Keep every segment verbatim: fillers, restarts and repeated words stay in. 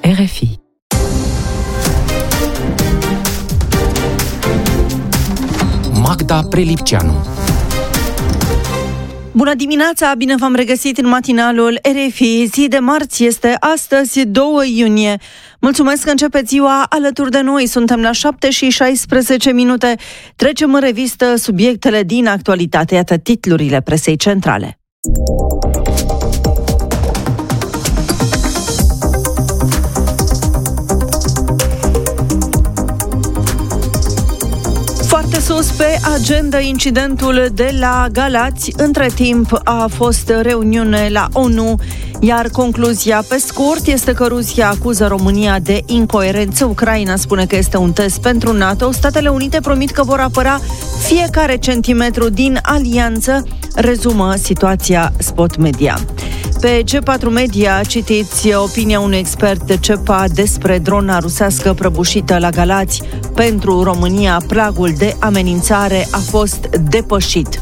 R F I. Magda Prelipceanu. Bună dimineața, bine v-am regăsit în matinalul R F I. Zi de marți este astăzi, doi iunie. Mulțumesc că începeți ziua alături de noi. Suntem la șapte și șaisprezece minute. Trecem în revistă subiectele din actualitate. Iată titlurile presei centrale. Foarte sus pe agenda incidentul de la Galați. Între timp a fost reuniune la ONU, iar concluzia pe scurt este că Rusia acuză România de incoerență. Ucraina spune că este un test pentru NATO. Statele Unite promit că vor apăra fiecare centimetru din alianță, rezumă situația Spot Media. Pe G patru Media citiți opinia unui expert de C E P A despre drona rusească prăbușită la Galați. Pentru România, pragul de amenințare a fost depășit.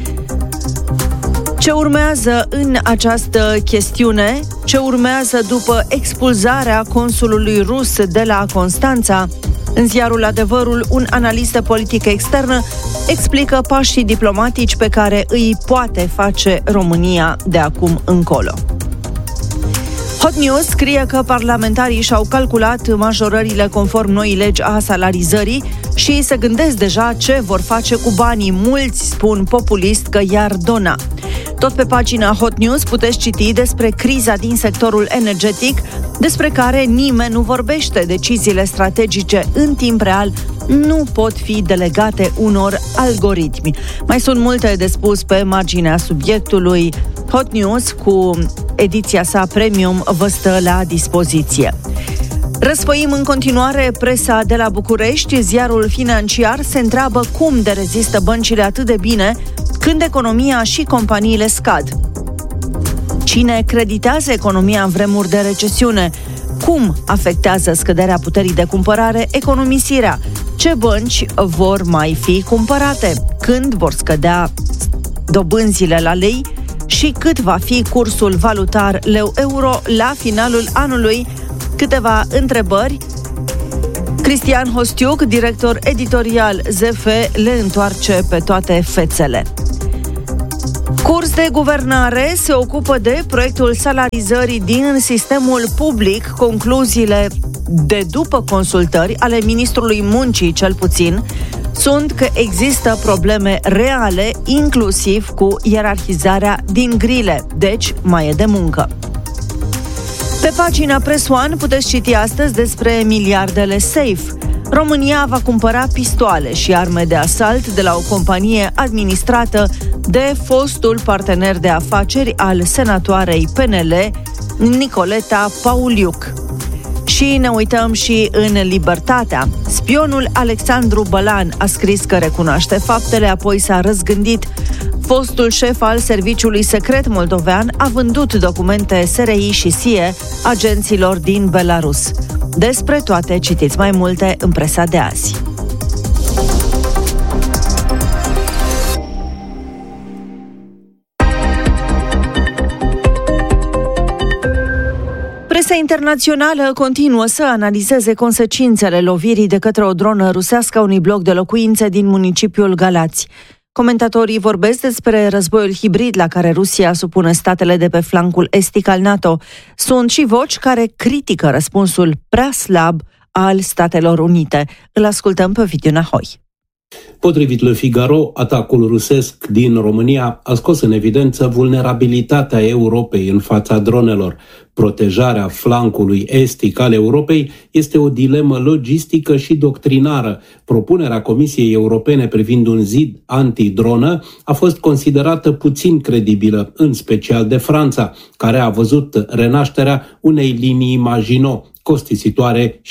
Ce urmează în această chestiune? Ce urmează după expulzarea consulului rus de la Constanța? În ziarul Adevărul, un analist de politică externă explică pașii diplomatici pe care îi poate face România de acum încolo. Hot News scrie că parlamentarii și-au calculat majorările conform noii legi a salarizării și se gândesc deja ce vor face cu banii. Mulți spun populist că i-ar dona. Tot pe pagina Hot News puteți citi despre criza din sectorul energetic, despre care nimeni nu vorbește. Deciziile strategice în timp real nu pot fi delegate unor algoritmi. Mai sunt multe de spus pe marginea subiectului. Hot News cu ediția sa premium vă stă la dispoziție. Răsfoim în continuare presa de la București. Ziarul Financiar se întreabă cum de rezistă băncile atât de bine când economia și companiile scad. Cine creditează economia în vremuri de recesiune? Cum afectează scăderea puterii de cumpărare economisirea? Ce bănci vor mai fi cumpărate? Când vor scădea dobânzile la lei? Și cât va fi cursul valutar leu-euro la finalul anului? Câteva întrebări. Cristian Hostiuc, director editorial Z F, le întoarce pe toate fețele. Curs de guvernare se ocupă de proiectul salarizării din sistemul public. Concluziile de după consultări ale ministrului muncii, cel puțin, sunt că există probleme reale, inclusiv cu ierarhizarea din grile, deci mai e de muncă. Pe pagina Press One puteți citi astăzi despre miliardele safe. România va cumpăra pistoale și arme de asalt de la o companie administrată de fostul partener de afaceri al senatoarei P N L, Nicoleta Pauliuc. Și ne uităm și în Libertatea. Spionul Alexandru Bălan a scris că recunoaște faptele, apoi s-a răzgândit. Fostul șef al Serviciului Secret Moldovean a vândut documente S R I și S I E agenților din Belarus. Despre toate citiți mai multe în presa de azi. Presa internațională continuă să analizeze consecințele lovirii de către o dronă rusească a unui bloc de locuințe din municipiul Galați. Comentatorii vorbesc despre războiul hibrid la care Rusia supune statele de pe flancul estic al NATO. Sunt și voci care critică răspunsul prea slab al Statelor Unite. Îl ascultăm pe Ovidiu Nahoi. Potrivit Le Figaro, atacul rusesc din România a scos în evidență vulnerabilitatea Europei în fața dronelor. Protejarea flancului estic al Europei este o dilemă logistică și doctrinară. Propunerea Comisiei Europene privind un zid antidronă a fost considerată puțin credibilă, în special de Franța, care a văzut renașterea unei linii Maginot, costisitoare și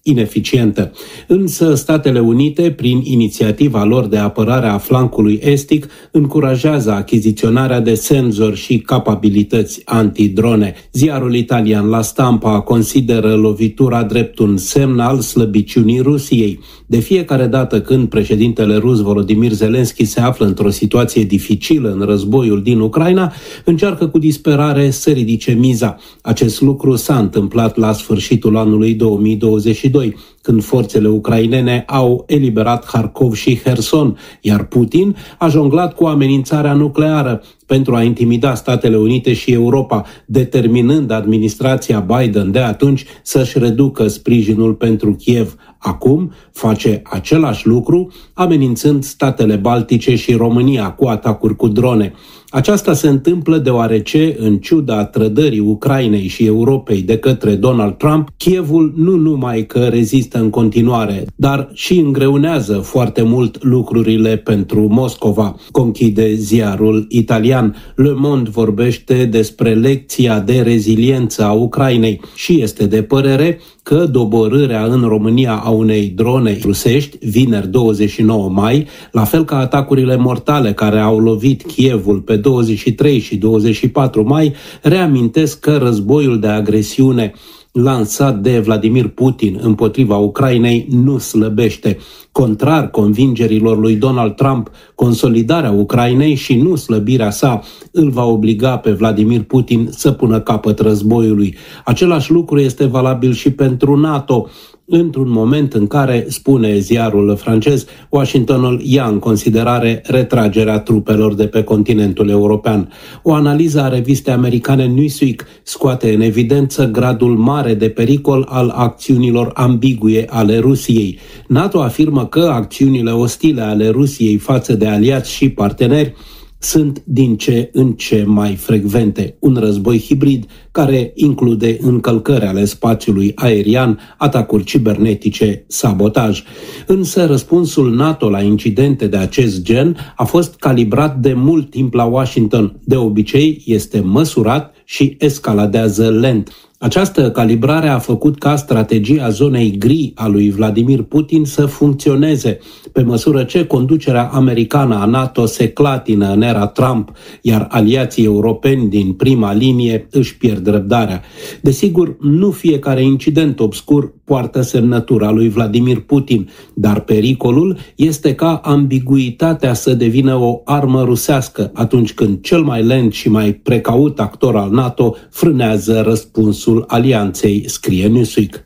ineficientă. Însă Statele Unite, prin inițiativa lor de apărare a flancului estic, încurajează achiziționarea de senzori și capabilități antidrone. Ziarul italian La Stampa consideră lovitura drept un semn al slăbiciunii Rusiei. De fiecare dată când președintele rus Volodymyr Zelensky se află într-o situație dificilă în războiul din Ucraina, încearcă cu disperare să ridice miza. Acest lucru s-a întâmplat la sfârșitul anului două mii douăzeci și doi, când forțele ucrainene au eliberat Harkov și Herson, iar Putin a jonglat cu amenințarea nucleară pentru a intimida Statele Unite și Europa, determinând administrația Biden de atunci să-și reducă sprijinul pentru Kiev. Acum face același lucru, amenințând statele Baltice și România cu atacuri cu drone. Aceasta se întâmplă deoarece, în ciuda trădării Ucrainei și Europei de către Donald Trump, Kievul nu numai că rezistă în continuare, dar și îngreunează foarte mult lucrurile pentru Moscova, conchide ziarul italian. Le Monde vorbește despre lecția de reziliență a Ucrainei și este de părere că doborârea în România a unei drone rusești, vineri douăzeci și nouă mai, la fel ca atacurile mortale care au lovit Kievul pe douăzeci și trei și douăzeci și patru mai, reamintesc că războiul de agresiune lansat de Vladimir Putin împotriva Ucrainei nu slăbește. Contrar convingerilor lui Donald Trump, consolidarea Ucrainei și nu slăbirea sa îl va obliga pe Vladimir Putin să pună capăt războiului. Același lucru este valabil și pentru NATO. Într-un moment în care, spune ziarul francez, Washingtonul ia în considerare retragerea trupelor de pe continentul european. O analiză a revistei americane Newsweek scoate în evidență gradul mare de pericol al acțiunilor ambigue ale Rusiei. NATO afirmă că acțiunile ostile ale Rusiei față de aliați și parteneri sunt din ce în ce mai frecvente. Un război hibrid care include încălcări ale spațiului aerian, atacuri cibernetice, sabotaj. Însă răspunsul NATO la incidente de acest gen a fost calibrat de mult timp la Washington. De obicei este măsurat și escaladează lent. Această calibrare a făcut ca strategia zonei gri a lui Vladimir Putin să funcționeze, pe măsură ce conducerea americană a NATO se clatină în era Trump, iar aliații europeni din prima linie își pierd răbdarea. Desigur, nu fiecare incident obscur poartă semnătura lui Vladimir Putin, dar pericolul este ca ambiguitatea să devină o armă rusească atunci când cel mai lent și mai precaut actor al NATO frânează răspunsul alianței, scrie Newsweek.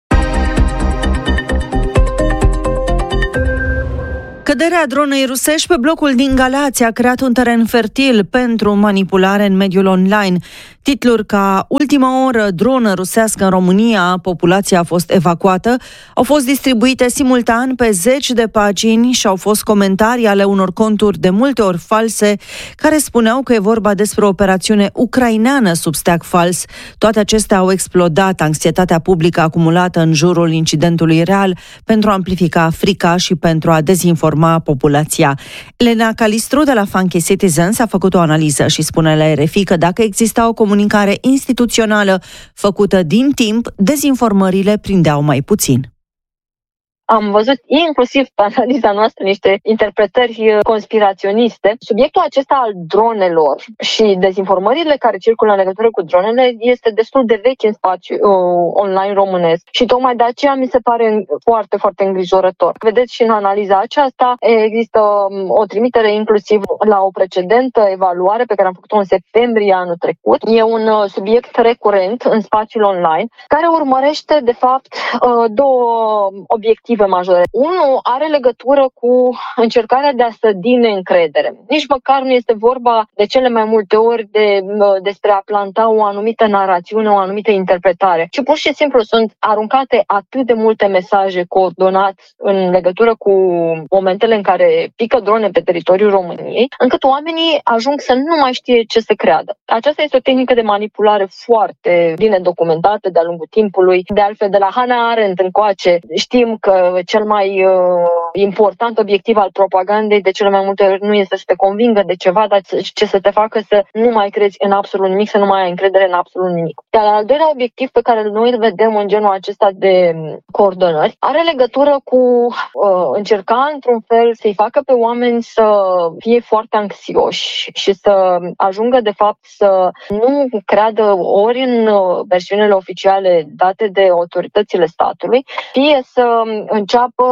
Căderea dronei rusești pe blocul din Galați a creat un teren fertil pentru manipulare în mediul online. Titluri ca "Ultima oră, dronă rusească în România, populația a fost evacuată" au fost distribuite simultan pe zeci de pagini și au fost comentarii ale unor conturi de multe ori false care spuneau că e vorba despre o operațiune ucraineană sub steag fals. Toate acestea au explodat anxietatea publică acumulată în jurul incidentului real pentru a amplifica frica și pentru a dezinforma populația. Elena Calistru de la Funky Citizens a făcut o analiză și spune la R F I că dacă exista o comunicare instituțională făcută din timp, dezinformările prindeau mai puțin. Am văzut inclusiv pe analiza noastră niște interpretări conspiraționiste. Subiectul acesta al dronelor și dezinformările care circulă în legătură cu dronele este destul de vechi în spațiu uh, online românesc și tocmai de aceea mi se pare foarte, foarte îngrijorător. Vedeți și în analiza aceasta există o trimitere inclusiv la o precedentă evaluare pe care am făcut-o în septembrie anul trecut. E un subiect recurent în spațiul online care urmărește de fapt uh, două obiective majore. Unul are legătură cu încercarea de a sădi neîncredere. Nici măcar nu este vorba de cele mai multe ori de, despre a planta o anumită narațiune, o anumită interpretare, ci pur și simplu sunt aruncate atât de multe mesaje coordonate în legătură cu momentele în care pică drone pe teritoriul României, încât oamenii ajung să nu mai știe ce să creadă. Aceasta este o tehnică de manipulare foarte bine documentată de-a lungul timpului. De altfel, de la Hannah Arendt încoace, știm că cel mai uh, important obiectiv al propagandei, de cele mai multe ori nu este să te convingă de ceva, dar ce să te facă să nu mai crezi în absolut nimic, să nu mai ai încredere în absolut nimic. Iar al doilea obiectiv pe care noi îl vedem în genul acesta de coordonări are legătură cu uh, încerca într-un fel să-i facă pe oameni să fie foarte anxioși și să ajungă de fapt să nu creadă ori în versiunile oficiale date de autoritățile statului, fie să înceapă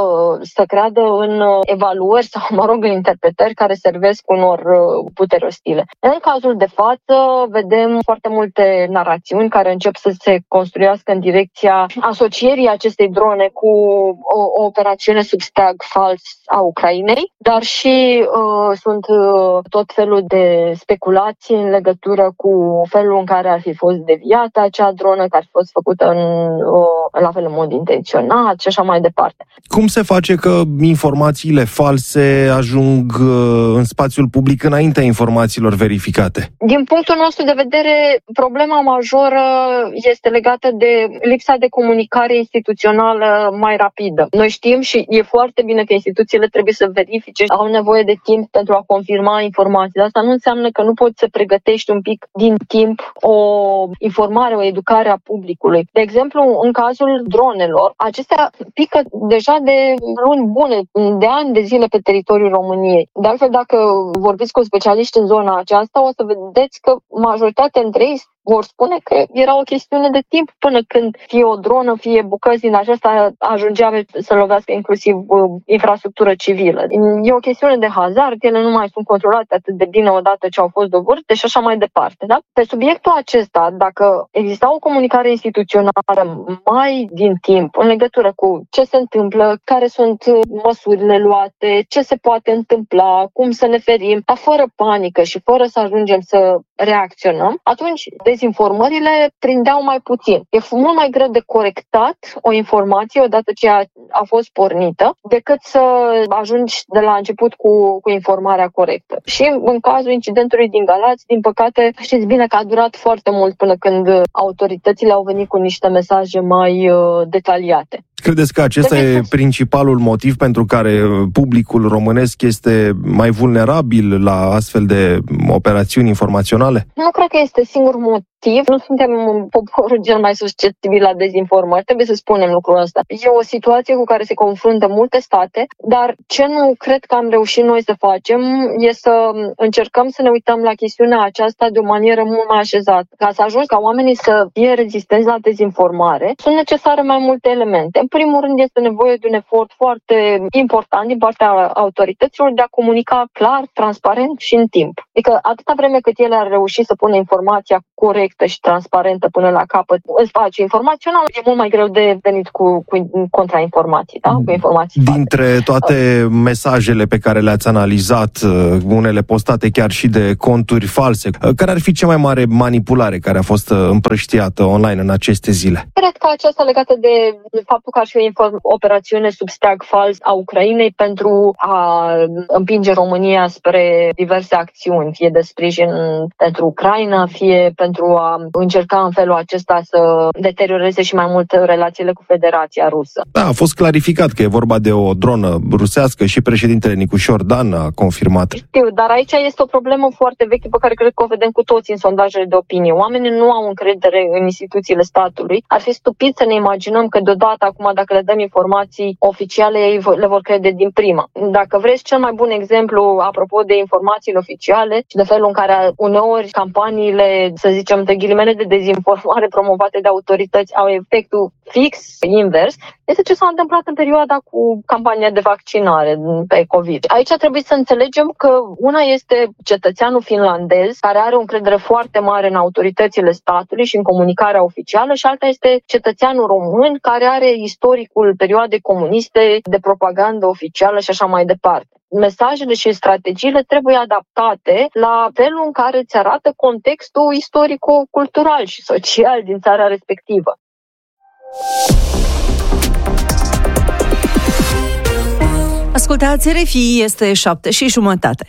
să creadă în evaluări sau, mă rog, în interpretări care servesc unor puteri ostile. În cazul de față vedem foarte multe narațiuni care încep să se construiască în direcția asocierii acestei drone cu o, o operațiune sub steag fals a Ucrainei, dar și uh, sunt uh, tot felul de speculații în legătură cu felul în care ar fi fost deviată acea dronă, care ar fi fost făcută în, uh, la fel în mod intenționat și așa mai departe. Cum se face că informațiile false ajung uh, în spațiul public înaintea informațiilor verificate? Din punctul nostru de vedere, problema majoră este legată de lipsa de comunicare instituțională mai rapidă. Noi știm și e foarte bine că instituțiile trebuie să verifice, au nevoie de timp pentru a confirma informații. Asta nu înseamnă că nu poți să pregătești un pic din timp o informare, o educare a publicului. De exemplu, în cazul dronelor, acestea pică deja de luni bune, de ani de zile pe teritoriul României. De altfel, dacă vorbiți cu specialiști în zona aceasta, o să vedeți că majoritatea dintre ei vor spune că era o chestiune de timp până când fie o dronă, fie bucăți din aceasta ajungea să lovească inclusiv infrastructură civilă. E o chestiune de hazard, ele nu mai sunt controlate atât de bine odată ce au fost doborâte și așa mai departe. Da? Pe subiectul acesta, dacă exista o comunicare instituțională mai din timp în legătură cu ce se întâmplă, care sunt măsurile luate, ce se poate întâmpla, cum să ne ferim, dar fără panică și fără să ajungem să reacționăm, atunci dezinformările prindeau mai puțin. E mult mai greu de corectat o informație odată ce a, a fost pornită, decât să ajungi de la început cu, cu informarea corectă. Și în cazul incidentului din Galați, din păcate, știți bine că a durat foarte mult până când autoritățile au venit cu niște mesaje mai uh, detaliate. Credeți că acesta e principalul motiv pentru care publicul românesc este mai vulnerabil la astfel de operațiuni informaționale? Nu cred că este singurul motiv. Nu suntem poporul cel mai susceptibil la dezinformări, trebuie să spunem lucrul ăsta. E o situație cu care se confruntă multe state, dar ce nu cred că am reușit noi să facem e să încercăm să ne uităm la chestiunea aceasta de o manieră mult mai așezată. Ca să ajungi ca oamenii să fie rezistenți la dezinformare, sunt necesare mai multe elemente. În primul rând este nevoie de un efort foarte important din partea autorităților de a comunica clar, transparent și în timp. Adică atâta vreme cât ele ar reuși să pună informația corectă și transparentă până la capăt în spațiu informațional, e mult mai greu de venit cu, cu contrainformații, da? Cu informații Dintre false. toate mesajele pe care le-ați analizat, unele postate chiar și de conturi false, care ar fi cea mai mare manipulare care a fost împrăștiată online în aceste zile? Cred că aceasta legată de faptul că ar fi o inform- operațiune sub steag fals a Ucrainei pentru a împinge România spre diverse acțiuni, fie de sprijin pentru Ucraina, fie pentru a încerca în felul acesta să deterioreze și mai mult relațiile cu Federația Rusă. Da, a fost clarificat că e vorba de o dronă rusească și președintele Nicușor Dan a confirmat. Știu, dar aici este o problemă foarte veche pe care cred că o vedem cu toții în sondajele de opinie. Oamenii nu au încredere în instituțiile statului. Ar fi stupid să ne imaginăm că deodată acum, dacă le dăm informații oficiale, ei le vor crede din prima. Dacă vreți, cel mai bun exemplu, apropo de informațiile oficiale și de felul în care uneori campaniile, să zicem, de ghilimele de dezinformare promovate de autorități au efectul fix invers, este ce s-a întâmplat în perioada cu campania de vaccinare pe COVID. Aici trebuie să înțelegem că una este cetățeanul finlandez, care are o încredere foarte mare în autoritățile statului și în comunicarea oficială, și alta este cetățeanul român, care are istoricul perioadei comuniste, de propagandă oficială și așa mai departe. Mesajele și strategiile trebuie adaptate la felul în care îți arată contextul istorico-cultural și social din țara respectivă. Ascultați R F I, este șapte și jumătate.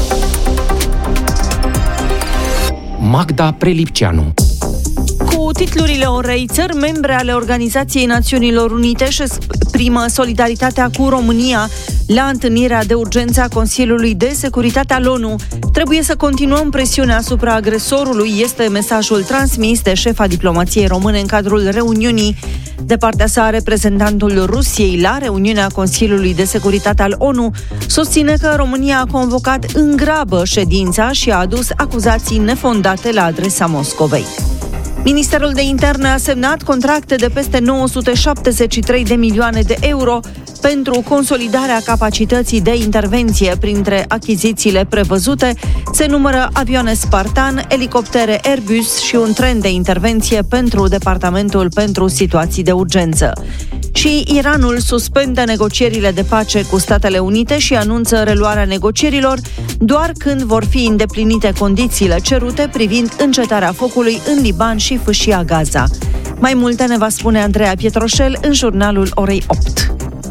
Magda Prelipceanu. Cu titlurile unei țări membre ale Organizației Națiunilor Unite își exprimă solidaritatea cu România la întâlnirea de urgență a Consiliului de Securitate al ONU. Trebuie să continuăm presiunea asupra agresorului, este mesajul transmis de șefa diplomației române în cadrul reuniunii. De partea sa, reprezentantul Rusiei la reuniunea Consiliului de Securitate al ONU susține că România a convocat în grabă ședința și a adus acuzații nefondate la adresa Moscovei. Ministerul de Interne a semnat contracte de peste nouă sute șaptezeci și trei de milioane de euro pentru consolidarea capacității de intervenție. Printre achizițiile prevăzute se numără avioane Spartan, elicoptere Airbus și un tren de intervenție pentru Departamentul pentru Situații de Urgență. Și Iranul suspendă negocierile de pace cu Statele Unite și anunță reluarea negocierilor doar când vor fi îndeplinite condițiile cerute privind încetarea focului în Liban și Fâșia Gaza. Mai multe ne va spune Andreea Pietroșel în jurnalul orei opt.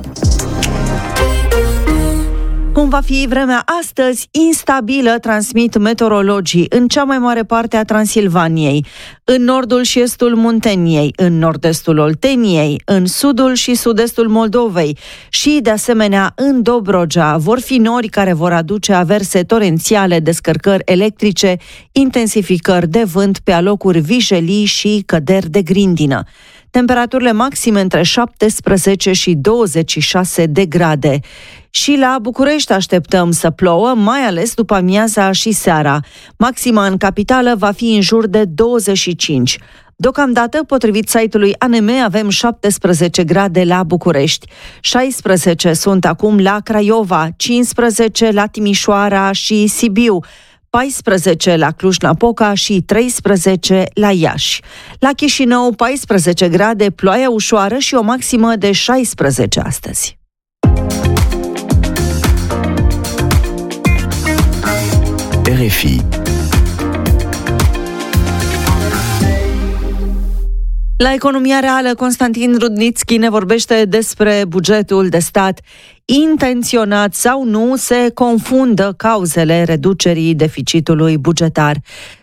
Cum va fi vremea astăzi? Instabilă, transmit meteorologii în cea mai mare parte a Transilvaniei, în nordul și estul Munteniei, în nord-estul Olteniei, în sudul și sud-estul Moldovei și, de asemenea, în Dobrogea. Vor fi nori care vor aduce averse torențiale, descărcări electrice, intensificări de vânt pe alocuri vijelii și căderi de grindină. Temperaturile maxime între șaptesprezece și douăzeci și șase de grade. Și la București așteptăm să plouă, mai ales după amiaza și seara. Maxima în capitală va fi în jur de douăzeci și cinci. Deocamdată, potrivit site-ului A N M, avem șaptesprezece grade la București, șaisprezece sunt acum la Craiova, cincisprezece la Timișoara și Sibiu, paisprezece la Cluj-Napoca și treisprezece la Iași. La Chișinău, paisprezece grade, ploaie ușoară și o maximă de șaisprezece astăzi. R F I. La Economia Reală, Constantin Rudnițchi ne vorbește despre bugetul de stat. Intenționat sau nu, se confundă cauzele reducerii deficitului bugetar.